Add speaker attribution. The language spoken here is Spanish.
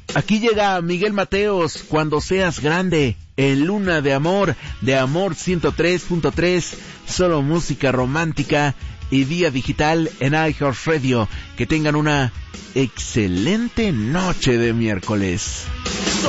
Speaker 1: Aquí llega Miguel Mateos, Cuando seas grande, en Luna de Amor 103.3, solo música romántica y vía digital en iHeartRadio. Que tengan una excelente noche de miércoles.